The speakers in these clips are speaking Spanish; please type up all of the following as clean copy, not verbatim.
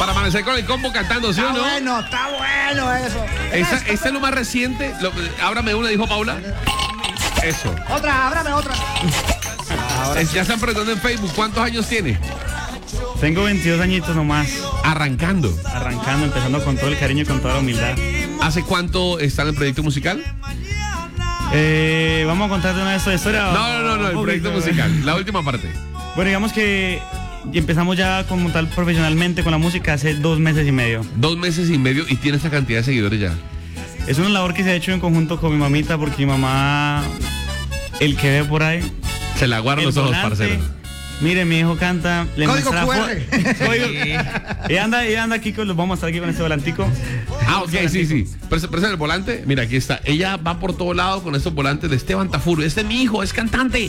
Para amanecer con el combo cantando, ¿sí o no? Está bueno eso. Esa es lo más reciente. Ábrame una, dijo Paula. Eso. Otra, ábrame otra. Ya están preguntando en Facebook, ¿cuántos años tiene? Tengo 22 añitos nomás. Arrancando, Empezando con todo el cariño y con toda la humildad. ¿hace cuánto está en el proyecto musical? ¿Vamos a contar de una vez esta historia? No, el proyecto musical, la última parte. Bueno, digamos que empezamos ya como tal profesionalmente con la música hace 2 meses y medio. 2 meses y medio y tiene esta cantidad de seguidores ya. Es una labor que se ha hecho en conjunto con mi mamita, porque mi mamá, el que ve por ahí, se le aguaron los ojos, parcero. Mire, mi hijo canta, le Código muestra QR. y anda aquí, los vamos a mostrar aquí con este volantico. Ok, sí. Presta el volante. Mira, aquí está. Ella va por todo lado con estos volantes de Esteban Tafur. Este es mi hijo, es cantante.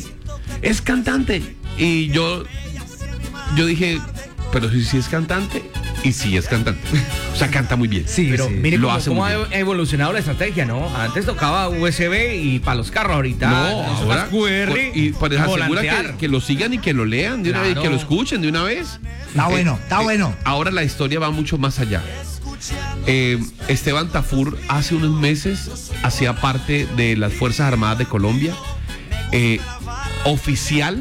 Y yo dije, pero si es cantante. Y sí es cantante. O sea, canta muy bien. Sí, pero mire cómo ha bien. evolucionado la estrategia, ¿no? Antes tocaba USB y para los carros, ahorita ahora QR y pues asegura que lo sigan y que lo lean de una vez, que lo escuchen de una vez. Está bueno. Ahora la historia va mucho más allá. Esteban Tafur hace unos meses hacía parte de las Fuerzas Armadas de Colombia, oficial,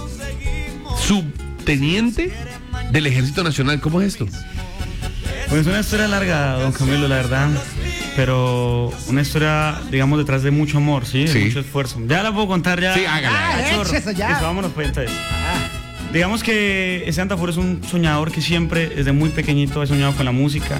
subteniente del Ejército Nacional. ¿Cómo es esto? Pues es una historia larga, don Camilo, la verdad. Pero una historia, digamos, detrás de mucho amor, ¿sí? De mucho esfuerzo. Ya la puedo contar ya. Sí, hágala. Eso ya. Eso, vámonos pues entonces. Digamos que Esteban Tafur es un soñador que siempre, desde muy pequeñito, ha soñado con la música.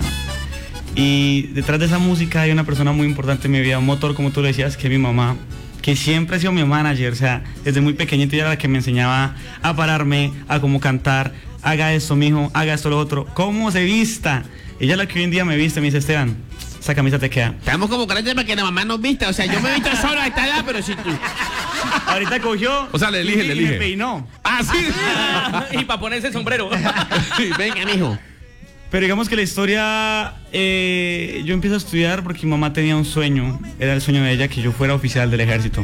Y detrás de esa música hay una persona muy importante en mi vida, un motor, como tú le decías, que es mi mamá, que siempre ha sido mi manager. O sea, desde muy pequeñito ella era la que me enseñaba a pararme, a cómo cantar. Haga esto, mijo, haga esto, lo otro. Cómo se vista. Ella es la que hoy en día me viste, me dice, Esteban, esa camisa te queda. Estamos como carácter para que la mamá nos vista. O sea, yo me he visto solo a esta edad, pero si tú. Ahorita cogió. O sea, le elige. Y me peinó. Ah, sí. Y para ponerse el sombrero. Venga, mijo. Pero digamos que la historia, yo empiezo a estudiar porque mi mamá tenía un sueño. Era el sueño de ella que yo fuera oficial del ejército.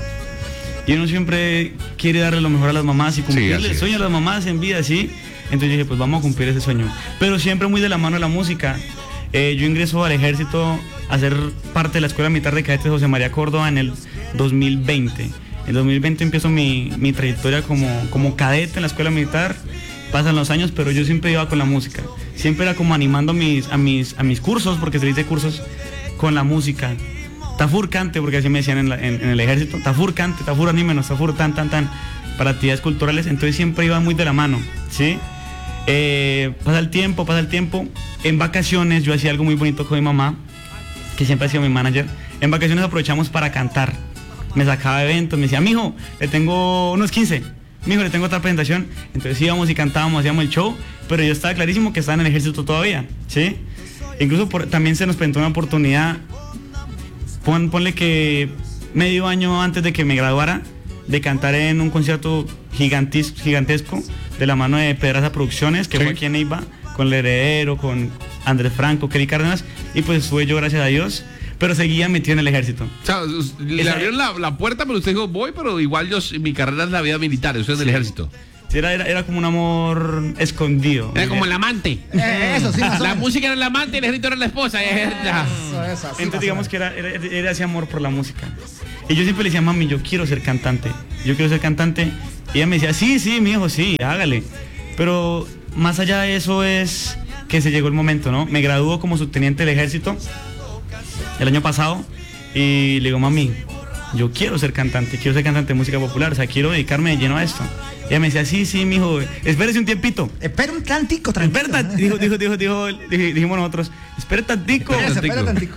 Y uno siempre quiere darle lo mejor a las mamás y cumplirle el sueño a las mamás en vida, ¿sí? Entonces yo dije, pues vamos a cumplir ese sueño. Pero siempre muy de la mano de la música. Yo ingreso al ejército a ser parte de la Escuela Militar de Cadetes José María Córdoba en el 2020. En el 2020 empiezo mi trayectoria como cadete en la Escuela Militar. Pasan los años, pero yo siempre iba con la música. Siempre era como animando a mis cursos, porque se dice cursos, con la música. Tafur cante, porque así me decían en el ejército. Tafur cante, Tafur anímenos, Tafur tan, para actividades culturales. Entonces siempre iba muy de la mano, ¿sí? Pasa el tiempo. En vacaciones yo hacía algo muy bonito con mi mamá, que siempre ha sido mi manager. En vacaciones aprovechamos para cantar. Me sacaba de eventos, me decía, mijo, le tengo unos 15. Mijo, le tengo otra presentación. Entonces íbamos y cantábamos, hacíamos el show, pero yo estaba clarísimo que estaba en el ejército todavía, ¿sí? Incluso también se nos presentó una oportunidad, ponle que medio año antes de que me graduara, de cantar en un concierto gigantesco de la mano de Pedraza Producciones, que fue aquí en Neiva, con El Heredero, con Andrés Franco, Kelly Cárdenas, y pues estuve yo, gracias a Dios, pero seguía metido en el ejército. O sea, le abrieron la puerta, pero usted dijo, voy, pero igual mi carrera es la vida militar, usted es del ejército. Sí, era como un amor escondido. Era como el amante. Eso sí, más o La menos. música era el amante y el ejército era la esposa. Eso, así, entonces digamos que era ese amor por la música. Y yo siempre le decía, mami, yo quiero ser cantante. Y ella me decía, sí, mi hijo, sí, hágale. Pero más allá de eso es que se llegó el momento, ¿no? Me graduó como subteniente del ejército el año pasado. Y le digo, mami, yo quiero ser cantante de música popular. O sea, quiero dedicarme de lleno a esto. Y ella me decía, sí, mi hijo, espérese un tiempito. Espera un tantico, tranquilo. Dijimos nosotros, espera tantico. Espera tantico.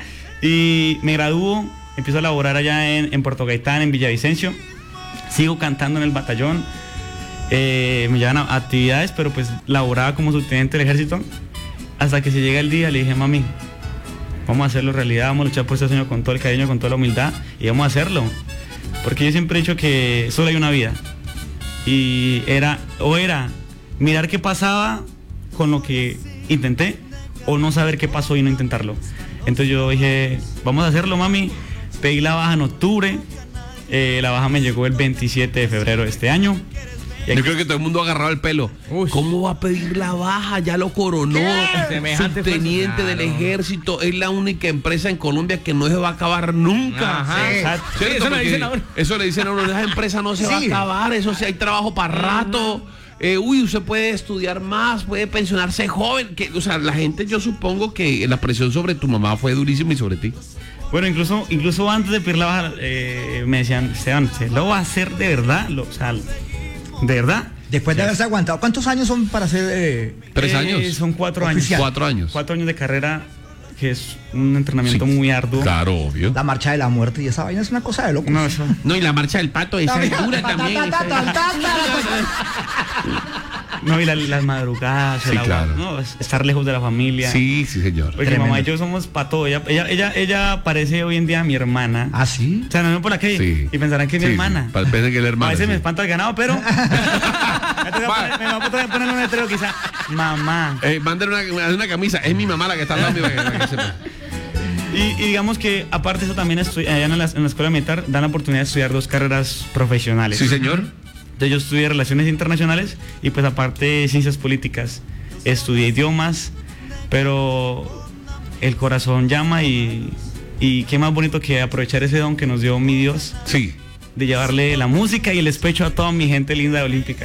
Y me gradúo, empiezo a laborar allá en Puerto Gaitán, en Villavicencio. Sigo cantando en el batallón. Me llevan a actividades, pero pues laboraba como subteniente del ejército. Hasta que se llega el día, le dije, mami, vamos a hacerlo realidad, vamos a luchar por ese sueño con todo el cariño, con toda la humildad, y vamos a hacerlo. Porque yo siempre he dicho que solo hay una vida. Y era mirar qué pasaba con lo que intenté, o no saber qué pasó y no intentarlo. Entonces yo dije, vamos a hacerlo, mami. Pedí la baja en octubre. La baja me llegó el 27 de febrero de este año. Y Yo creo que todo el mundo ha agarrado el pelo. Uy. ¿Cómo va a pedir la baja? Ya lo coronó. Semejante Subteniente fuerza. del Claro. ejército. Es la única empresa en Colombia que no se va a acabar nunca. Ajá. Sí. Exacto. Sí, ¿Cierto? eso le Porque dicen a uno. eso le dicen a uno, esa empresa no se va a Sí. acabar, eso sí hay trabajo para rato. Usted puede estudiar más, puede pensionarse joven. O sea, la gente, yo supongo que la presión sobre tu mamá fue durísima y sobre ti. Bueno, incluso antes de pedir la baja, me decían, Esteban, ¿se lo va a hacer de verdad? O sea, ¿de verdad? Después de haberse aguantado. ¿Cuántos años son para ser 3 años. Son 4 años. Oficial. 4 años. 4 años de carrera, que es un entrenamiento Sí. muy arduo. Claro, obvio. la marcha de la muerte? Y esa vaina es una cosa de loco. No, eso. No, y la marcha del pato, esa es dura también. No, y las madrugadas, Sí, el agua, claro. no, estar lejos de la familia. Sí, sí, señor. Porque Tremendo. mamá y yo somos para todo. Ella parece hoy en día mi hermana. ¿Ah, sí? O sea, no por la calle Sí. y pensarán que es mi Sí, hermana. parece que es la hermana, A veces sí. me espanta el ganado, pero me va a poner un letrero quizá. Mamá. Mándale una camisa. Es mi mamá la que está al lado mío, para que sepa. Y digamos que aparte de eso también allá en la escuela militar dan la oportunidad de estudiar 2 carreras profesionales. Sí, señor. Entonces yo estudié Relaciones Internacionales y pues aparte Ciencias Políticas. Estudié idiomas, pero el corazón llama y qué más bonito que aprovechar ese don que nos dio mi Dios Sí. de llevarle la música y el despecho a toda mi gente linda de Olímpica.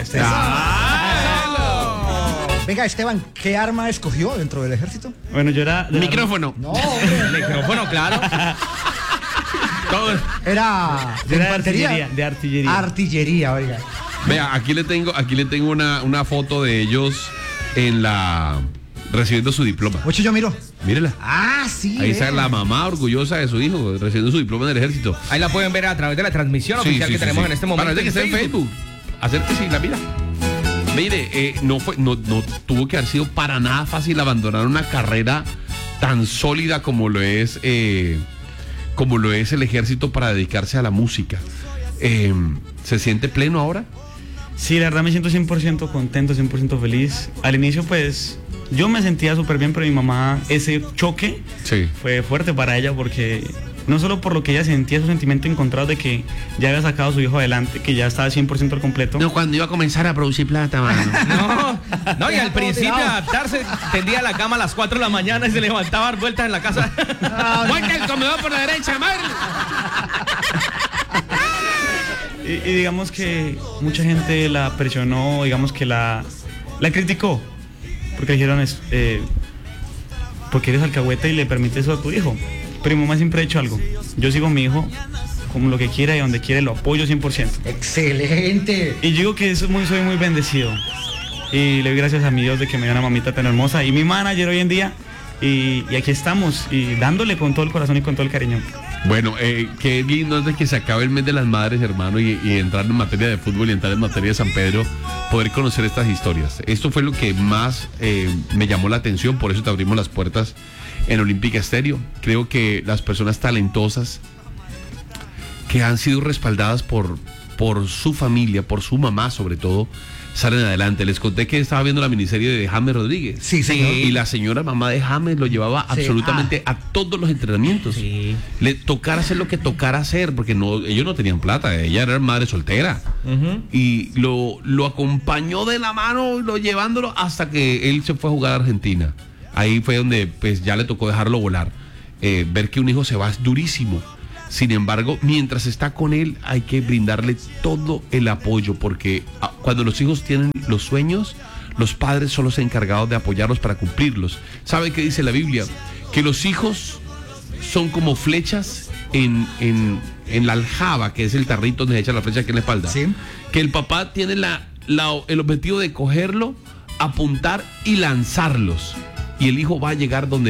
Venga, Esteban, ¿qué arma escogió dentro del ejército? Bueno, yo era... Micrófono. No, hombre. Micrófono, claro. Todo. Era de Era infantería. de artillería. Artillería, oiga. Vea, aquí le tengo una foto de ellos en recibiendo su diploma. Ocho, yo miro. Mírela. Ah, sí. Ahí está la mamá orgullosa de su hijo recibiendo su diploma en el ejército. Ahí la pueden ver a través de la transmisión oficial que tenemos en este momento. Para que está en Facebook. Acérquese y la mira. Mire, no tuvo que haber sido para nada fácil abandonar una carrera tan sólida como lo es el ejército para dedicarse a la música. ¿Se siente pleno ahora? Sí, la verdad me siento 100% contento, 100% feliz. Al inicio pues yo me sentía súper bien, pero mi mamá, ese choque Sí. fue fuerte para ella porque no solo por lo que ella sentía, su sentimiento encontrado de que ya había sacado a su hijo adelante, que ya estaba 100% al completo. No, cuando iba a comenzar a producir plata, mano. No, y al todo principio tirado. adaptarse, tendía la cama a las 4 de la mañana y se levantaba a dar vueltas en la casa. Vuelta el comedor por la derecha, madre. Y digamos que mucha gente la presionó, digamos que la criticó, porque dijeron, porque eres alcahueta y le permites eso a tu hijo. Pero mi mamá siempre ha dicho algo, yo sigo a mi hijo como lo que quiera y donde quiere lo apoyo 100%. Excelente. Y yo digo que soy muy bendecido. Y le doy gracias a mi Dios de que me dio una mamita tan hermosa y mi manager hoy en día. Y aquí estamos, y dándole con todo el corazón y con todo el cariño. Bueno, qué lindo antes que se acabe el mes de las madres, hermano, y entrar en materia de fútbol y entrar en materia de San Pedro, poder conocer estas historias. Esto fue lo que más me llamó la atención, por eso te abrimos las puertas en Olímpica Estéreo. Creo que las personas talentosas que han sido respaldadas por su familia, por su mamá sobre todo, salen adelante. Les conté que estaba viendo la miniserie de James Rodríguez. Sí, señor. Y la señora mamá de James lo llevaba Sí. absolutamente a todos los entrenamientos. Sí. Le tocara hacer lo que tocara hacer, porque ellos no tenían plata, ella era madre soltera. Y lo acompañó de la mano, llevándolo hasta que él se fue a jugar a Argentina. Ahí fue donde pues ya le tocó dejarlo volar. Ver que un hijo se va es durísimo. Sin embargo, mientras está con él, hay que brindarle todo el apoyo, porque cuando los hijos tienen los sueños, los padres son los encargados de apoyarlos para cumplirlos. ¿Sabe qué dice la Biblia? Que los hijos son como flechas en la aljaba, que es el tarrito donde se echa la flecha aquí en la espalda. Sí. Que el papá tiene el objetivo de cogerlo, apuntar y lanzarlos. Y el hijo va a llegar donde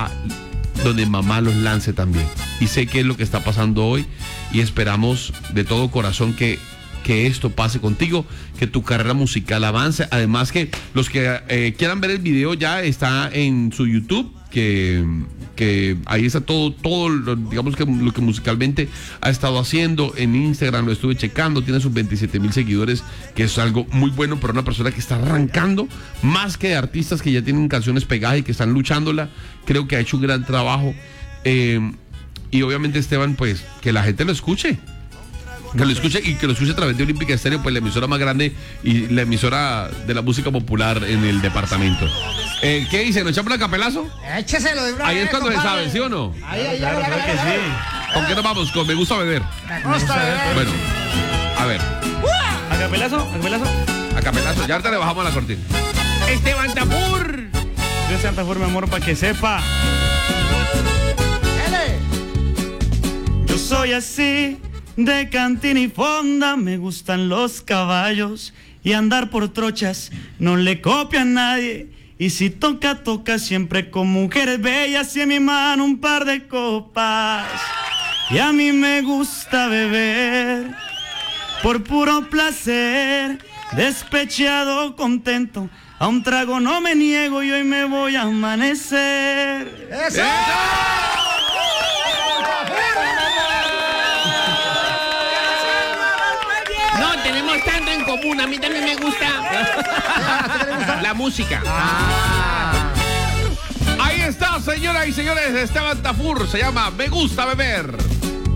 mamá los lance también. Y sé qué es lo que está pasando hoy y esperamos de todo corazón que esto pase contigo, que tu carrera musical avance. Además que los que quieran ver el video ya está en su YouTube, que ahí está todo digamos que lo que musicalmente ha estado haciendo. En Instagram lo estuve checando, tiene sus 27,000 seguidores, que es algo muy bueno para una persona que está arrancando, más que de artistas que ya tienen canciones pegadas y que están luchándola. Creo que ha hecho un gran trabajo, y obviamente Esteban, pues que la gente lo escuche. Que lo escuche y que lo escuche a través de Olímpica Estéreo, pues la emisora más grande y la emisora de la música popular en el departamento. ¿Qué dice? ¿Nos echamos el capelazo? Écheselo de una Ahí es vez, cuando se compadre. sabe, ¿sí o no? Ahí, Claro que sí. ¿Con qué nos vamos? Con Me Gusta Beber. Me gusta beber. Bueno, a ver, ¿A capelazo? ¿A capelazo? a capelazo. Ya ahorita le bajamos la cortina. Esteban Tapur. De Santa Fe, mi amor, para que sepa. Dele. Yo soy así, de cantina y fonda, me gustan los caballos y andar por trochas, no le copia a nadie. Y si toca, toca siempre con mujeres bellas y en mi mano un par de copas. Y a mí me gusta beber por puro placer, despechado, contento. A un trago no me niego y hoy me voy a amanecer. ¡Eso! No, tenemos tanto en común. A mí también me gusta la música. Ahí está, señoras y señores, Esteban Tafur. Se llama Me Gusta Beber.